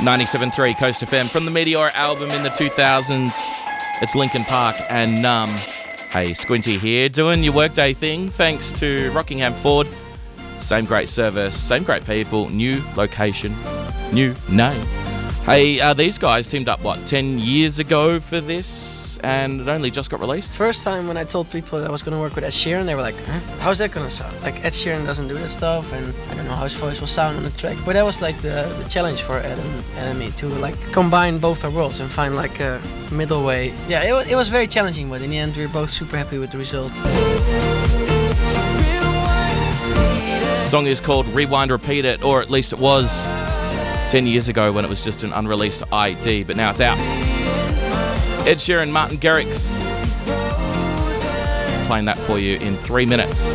97.3 Coast FM from the Meteor album in the 2000s. It's Linkin Park and Numb. Hey, Squinty here, doing your workday thing thanks to Rockingham Ford. Same great service, same great people, new location, new name. Hey, these guys teamed up, 10 years ago for this? And it only just got released. First time when I told people that I was going to work with Ed Sheeran, they were like, how's that going to sound? Like, Ed Sheeran doesn't do that stuff, and I don't know how his voice will sound on the track. But that was like the challenge for Ed and me to like combine both our worlds and find like a middle way. Yeah, it was very challenging, but in the end we were both super happy with the result. The song is called Rewind Repeat It, or at least it was 10 years ago when it was just an unreleased ID, but now it's out. Ed Sheeran, Martin Garrix, playing that for you in 3 minutes.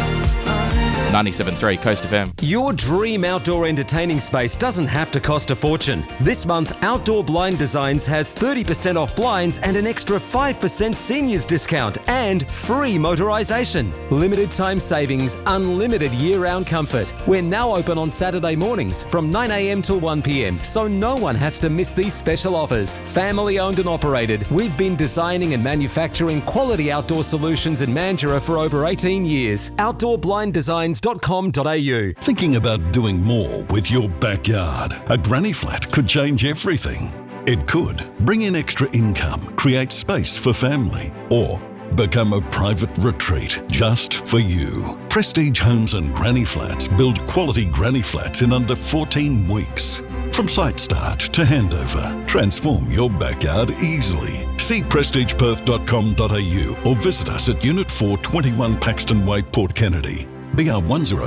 97.3 Coast FM. Your dream outdoor entertaining space doesn't have to cost a fortune. This month, Outdoor Blind Designs has 30% off blinds and an extra 5% seniors discount and free motorisation. Limited time savings, unlimited year-round comfort. We're now open on Saturday mornings from 9 a.m. till 1 p.m, so no one has to miss these special offers. Family owned and operated, we've been designing and manufacturing quality outdoor solutions in Mandurah for over 18 years. OutdoorBlindDesigns.com.au. Thinking about doing more with your backyard? A granny flat could change everything. It could bring in extra income, create space for family, or become a private retreat just for you. Prestige Homes and Granny Flats build quality granny flats in under 14 weeks. From site start to handover, transform your backyard easily. See prestigeperth.com.au or visit us at Unit 4, 21 Paxton Way, Port Kennedy. BR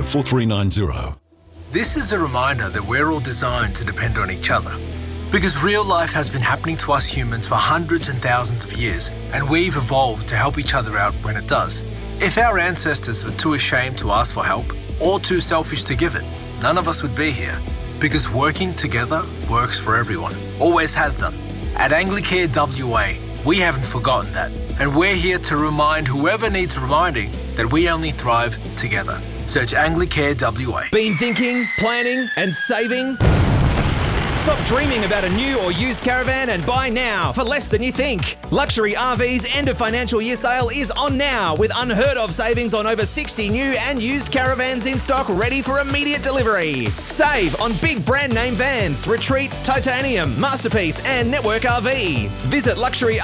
104390. This is a reminder that we're all designed to depend on each other. Because real life has been happening to us humans for hundreds and thousands of years, and we've evolved to help each other out when it does. If our ancestors were too ashamed to ask for help, or too selfish to give it, none of us would be here. Because working together works for everyone. Always has done. At Anglicare WA, we haven't forgotten that. And we're here to remind whoever needs reminding that we only thrive together. Search Anglicare WA. Been thinking, planning and saving? Stop dreaming about a new or used caravan and buy now for less than you think. Luxury RV's end of financial year sale is on now with unheard of savings on over 60 new and used caravans in stock ready for immediate delivery. Save on big brand name vans, Retreat, Titanium, Masterpiece and Network RV. Visit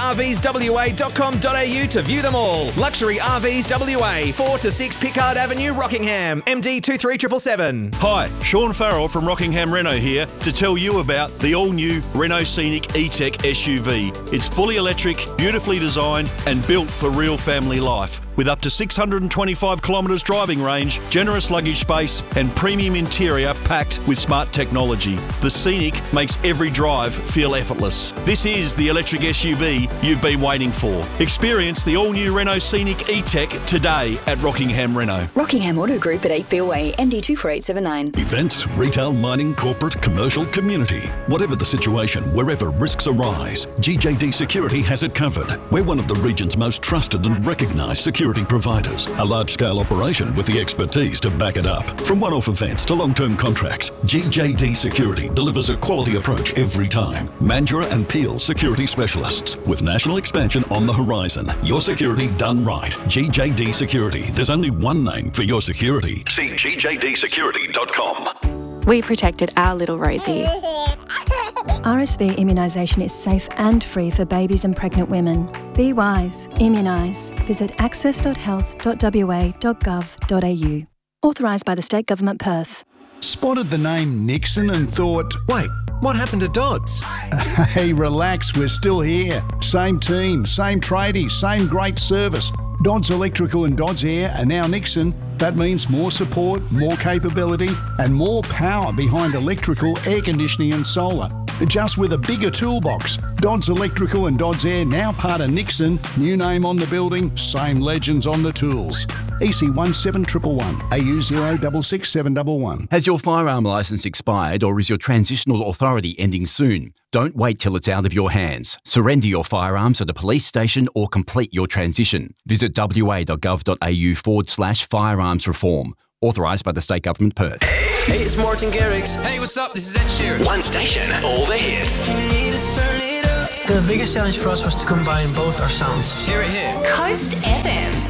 luxuryRVsWA.com.au to view them all. Luxury RVs WA, 4 to 6 Pickard Avenue, Rockingham, MD 23777. Hi, Sean Farrell from Rockingham Renault here to tell you about the all-new Renault Scenic E-Tech SUV. It's fully electric, beautifully designed and built for real family life. With up to 625 kilometres driving range, generous luggage space and premium interior packed with smart technology, the Scenic makes every drive feel effortless. This is the electric SUV you've been waiting for. Experience the all-new Renault Scenic E-Tech today at Rockingham Renault. Rockingham Auto Group at 8 Bill Way, MD 24879. Events, retail, mining, corporate, commercial, community. Whatever the situation, wherever risks arise, GJD Security has it covered. We're one of the region's most trusted and recognised security providers. A large-scale operation with the expertise to back it up. From one-off events to long-term contracts, GJD Security delivers a quality approach every time. Mandurah and Peel Security Specialists. With national expansion on the horizon. Your security done right. GJD Security. There's only one name for your security. See gjdsecurity.com. We protected our little Rosie. RSV immunisation is safe and free for babies and pregnant women. Be wise. Immunise. Visit access.health.wa.gov.au. Authorised by the State Government, Perth. Spotted the name Nixon and thought, wait, what happened to Dodds? Hey, relax, we're still here. Same team, same tradies, same great service. Dodds Electrical and Dodds Air are now Nixon. That means more support, more capability and more power behind electrical, air conditioning and solar. Just with a bigger toolbox. Dodds Electrical and Dodds Air now part of Nixon. New name on the building, same legends on the tools. EC 17111, AU 066711. Has your firearm licence expired or is your transitional authority ending soon? Don't wait till it's out of your hands. Surrender your firearms at a police station or complete your transition. Visit wa.gov.au/firearms reform. Authorised by the State Government, Perth. Hey, it's Martin Garrix. Hey, what's up? This is Ed Sheeran. One station, all the hits. The biggest challenge for us was to combine both our sounds. Hear it here. Coast FM.